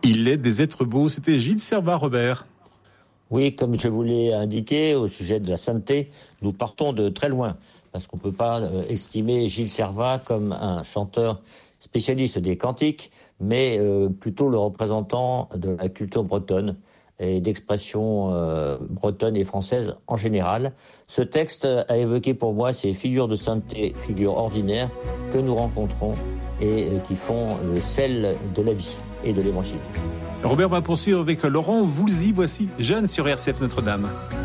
Il est des êtres beaux. C'était Gilles Servat, Robert. Oui, comme je vous l'ai indiqué au sujet de la sainteté, nous partons de très loin, parce qu'on ne peut pas estimer Gilles Servat comme un chanteur spécialiste des cantiques, mais plutôt le représentant de la culture bretonne et d'expression bretonne et française en général. Ce texte a évoqué pour moi ces figures de sainteté, figures ordinaires que nous rencontrons et qui font le sel de la vie et de l'évangile. Robert va poursuivre avec Laurent Voulzy. Voici Jeanne sur RCF Notre-Dame.